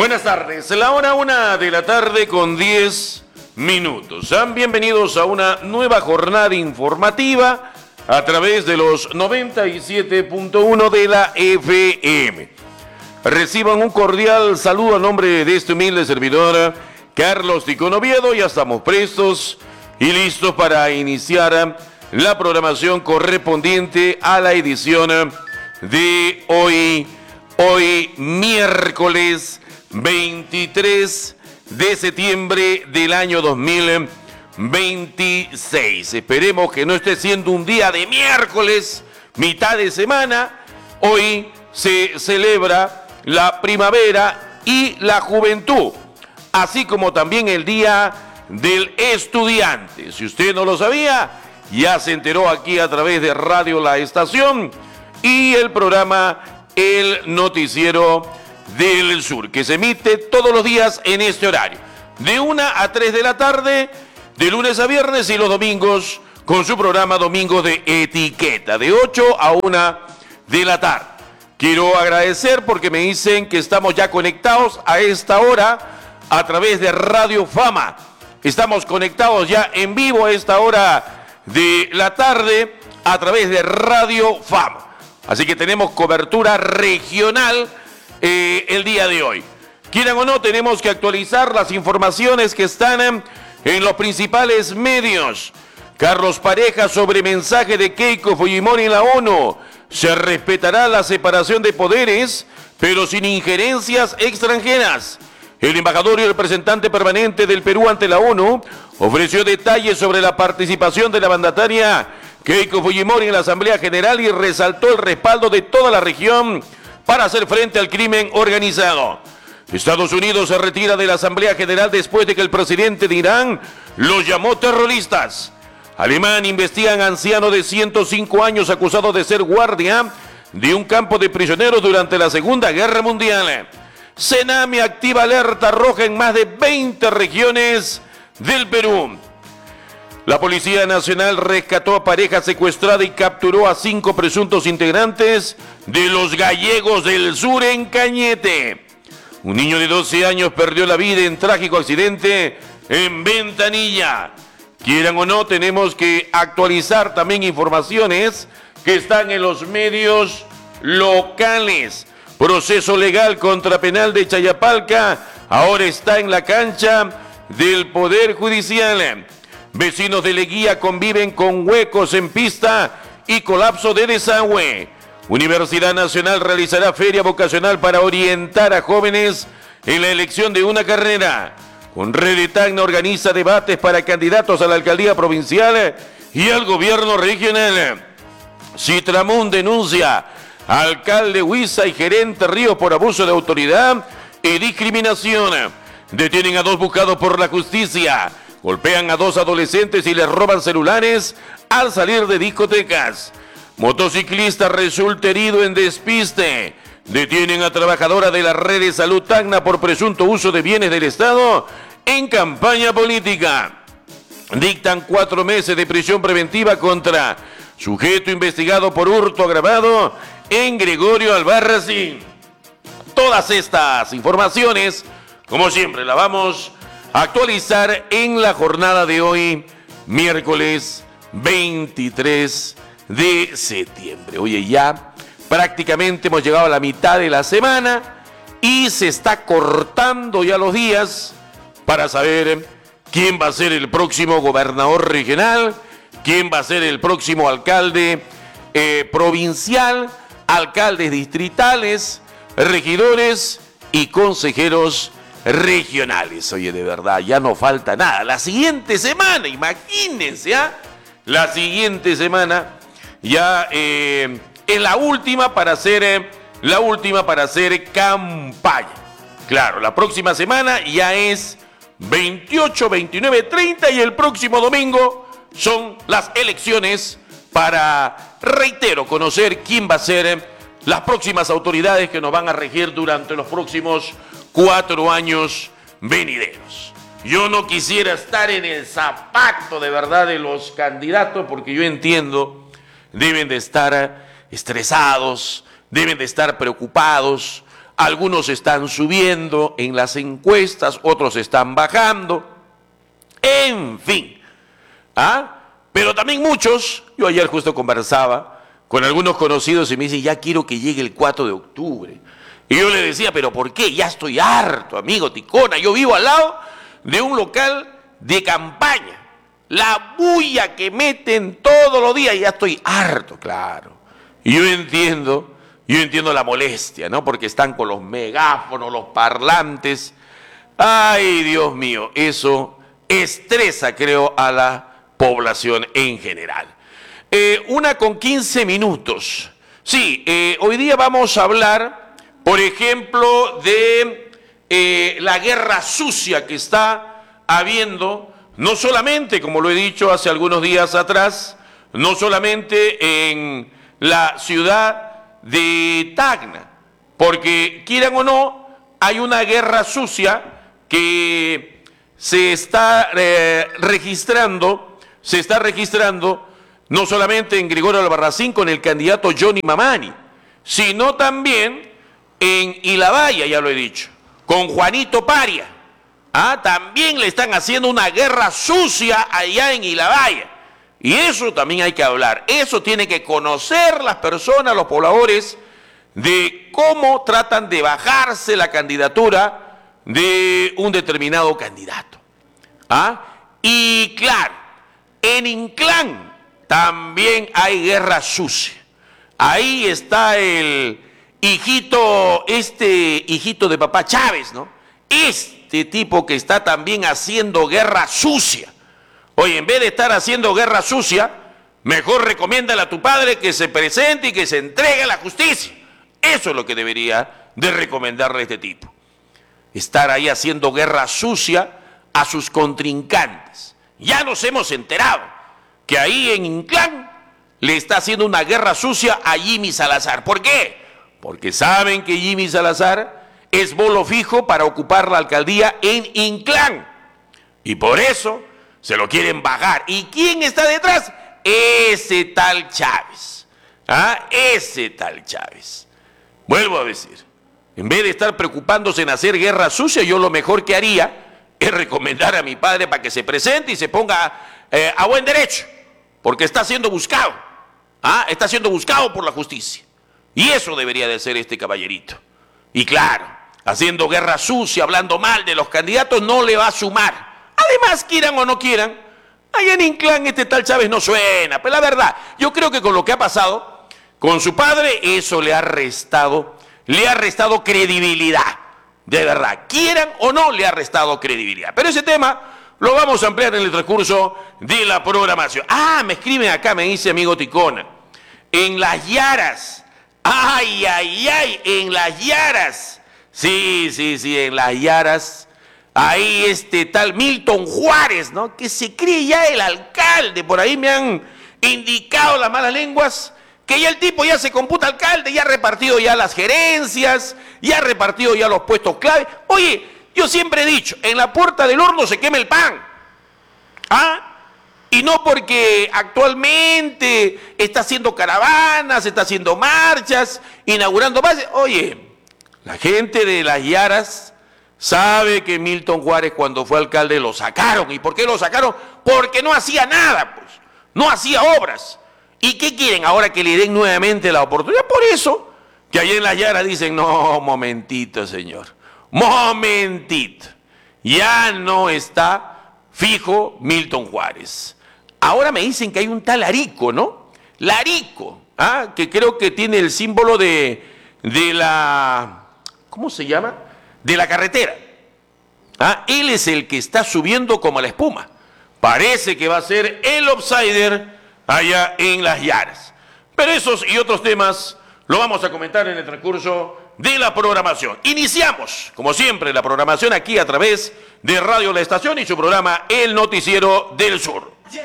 Buenas tardes, la hora 1:10 p.m. Sean bienvenidos a una nueva jornada informativa a través de los 97.1 de la FM. Reciban un cordial saludo a nombre de este humilde servidor, Carlos Ticón Oviedo. Ya estamos prestos y listos para iniciar la programación correspondiente a la edición de hoy miércoles 23 de septiembre del año 2026. Esperemos que no esté siendo un día de miércoles, mitad de semana. Hoy se celebra la primavera y la juventud, así como también el Día del Estudiante. Si usted no lo sabía, ya se enteró aquí a través de Radio La Estación y el programa El Noticiero del Sur, que se emite todos los días en este horario, de 1 a 3 de la tarde, de lunes a viernes, y los domingos con su programa Domingos de Etiqueta, de 8 a 1 de la tarde. Quiero agradecer porque me dicen que estamos ya conectados a esta hora a través de Radio Fama. Estamos conectados ya en vivo a esta hora de la tarde a través de Radio Fama. Así que tenemos cobertura regional el día de hoy. Quieran o no, tenemos que actualizar las informaciones que están en los principales medios. Carlos Pareja sobre mensaje de Keiko Fujimori en la ONU. Se respetará la separación de poderes, pero sin injerencias extranjeras. El embajador y representante permanente del Perú ante la ONU ofreció detalles sobre la participación de la mandataria Keiko Fujimori en la Asamblea General y resaltó el respaldo de toda la región para hacer frente al crimen organizado. Estados Unidos se retira de la Asamblea General después de que el presidente de Irán los llamó terroristas. Alemania investiga a anciano de 105 años acusado de ser guardia de un campo de prisioneros durante la Segunda Guerra Mundial. Senami activa alerta roja en más de 20 regiones del Perú. La Policía Nacional rescató a pareja secuestrada y capturó a 5 presuntos integrantes de los Gallegos del Sur en Cañete. Un niño de 12 años perdió la vida en trágico accidente en Ventanilla. Quieran o no, tenemos que actualizar también informaciones que están en los medios locales. Proceso legal contra penal de Chayapalca ahora está en la cancha del Poder Judicial. Vecinos de Leguía conviven con huecos en pista y colapso de desagüe. Universidad Nacional realizará feria vocacional para orientar a jóvenes en la elección de una carrera. Conrede Tacna organiza debates para candidatos a la alcaldía provincial y al gobierno regional. Citramún denuncia a alcalde Huiza y gerente Ríos por abuso de autoridad y discriminación. Detienen a 2 buscados por la justicia. Golpean a 2 adolescentes y les roban celulares al salir de discotecas. Motociclista resulta herido en despiste. Detienen a trabajadora de la red de salud Tacna por presunto uso de bienes del Estado en campaña política. Dictan 4 meses de prisión preventiva contra sujeto investigado por hurto agravado en Gregorio Albarracín. Todas estas informaciones, como siempre, las vamos a actualizar en la jornada de hoy, miércoles 23 de septiembre. Oye, ya prácticamente hemos llegado a la mitad de la semana y se está cortando ya los días para saber quién va a ser el próximo gobernador regional, quién va a ser el próximo alcalde provincial, alcaldes distritales, regidores y consejeros regionales. Oye, de verdad, ya no falta nada. La siguiente semana, imagínense, la siguiente semana ya es la última para hacer campaña. Claro, la próxima semana ya es 28, 29, 30 y el próximo domingo son las elecciones para, reitero, conocer quién va a ser las próximas autoridades que nos van a regir durante los próximos 4 años venideros. Yo no quisiera estar en el zapato de verdad de los candidatos porque yo entiendo, deben de estar estresados, deben de estar preocupados. algunos están subiendo en las encuestas, otros están bajando, en fin. Pero también muchos, yo ayer justo conversaba con algunos conocidos y me dicen, ya quiero que llegue el 4 de octubre. Y yo le decía, ¿pero por qué? Ya estoy harto, amigo Ticona, yo vivo al lado de un local de campaña. La bulla que meten todos los días, ya estoy harto, claro. Y yo entiendo la molestia, ¿no? Porque están con los megáfonos, los parlantes. Ay, Dios mío, eso estresa, creo, a la población en general. 1:15. Sí, hoy día vamos a hablar, por ejemplo, de la guerra sucia que está habiendo, no solamente, como lo he dicho hace algunos días atrás, no solamente en la ciudad de Tacna, porque quieran o no, hay una guerra sucia que se está registrando no solamente en Gregorio Albarracín con el candidato Johnny Mamani, sino también en Ilabaya, ya lo he dicho, con Juanito Paria. También le están haciendo una guerra sucia allá en Ilabaya. Y eso también hay que hablar. Eso tiene que conocer las personas, los pobladores, de cómo tratan de bajarse la candidatura de un determinado candidato. Y claro, en Inclán también hay guerra sucia. Ahí está el hijito de papá Chávez, ¿no? Este tipo que está también haciendo guerra sucia. Oye, en vez de estar haciendo guerra sucia, mejor recomiéndale a tu padre que se presente y que se entregue a la justicia. Eso es lo que debería de recomendarle a este tipo. Estar ahí haciendo guerra sucia a sus contrincantes. Ya nos hemos enterado que ahí en Inclán le está haciendo una guerra sucia a Jimmy Salazar. ¿Por qué? Porque saben que Jimmy Salazar es bolo fijo para ocupar la alcaldía en Inclán. Y por eso se lo quieren bajar. ¿Y quién está detrás? Ese tal Chávez. Ese tal Chávez. Vuelvo a decir, en vez de estar preocupándose en hacer guerra sucia, yo lo mejor que haría es recomendar a mi padre para que se presente y se ponga a buen derecho, porque está siendo buscado. Está siendo buscado por la justicia. Y eso debería de ser este caballerito. Y claro, haciendo guerra sucia, hablando mal de los candidatos, no le va a sumar. Además, quieran o no quieran, allá en Inclán este tal Chávez no suena. Pero la verdad, yo creo que con lo que ha pasado con su padre, eso le ha restado credibilidad. De verdad, quieran o no, le ha restado credibilidad. Pero ese tema lo vamos a ampliar en el transcurso de la programación. Me escriben acá, me dice amigo Ticona, en Las Yaras. Ay, en Las Yaras. Sí, en Las Yaras. Ahí este tal Milton Juárez, ¿no? Que se cree ya el alcalde. Por ahí me han indicado las malas lenguas que ya el tipo ya se computa alcalde, ya ha repartido ya las gerencias, ya ha repartido ya los puestos clave. Oye, yo siempre he dicho, en la puerta del horno se quema el pan. Y no porque actualmente está haciendo caravanas, está haciendo marchas, inaugurando bases. Oye, la gente de Las Yaras sabe que Milton Juárez cuando fue alcalde lo sacaron. ¿Y por qué lo sacaron? Porque no hacía nada, pues. No hacía obras. ¿Y qué quieren ahora que le den nuevamente la oportunidad? Por eso que allá en Las Yaras dicen, no, momentito, señor. Momentito. Ya no está fijo Milton Juárez. Ahora me dicen que hay un tal Larico, ¿no? Larico, que creo que tiene el símbolo de la... ¿Cómo se llama? De la carretera. Él es el que está subiendo como la espuma. Parece que va a ser el outsider allá en Las Yaras. Pero esos y otros temas lo vamos a comentar en el transcurso de la programación. Iniciamos, como siempre, la programación aquí a través de Radio La Estación y su programa El Noticiero del Sur.